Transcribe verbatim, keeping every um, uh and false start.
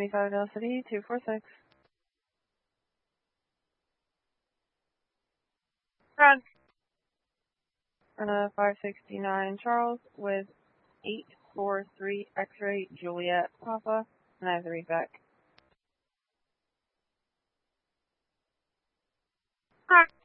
twenty-five Dell City, two four six. Run. Uh, five sixty-nine Charles with eight four three X-ray Juliet Papa, nine three back. Hi.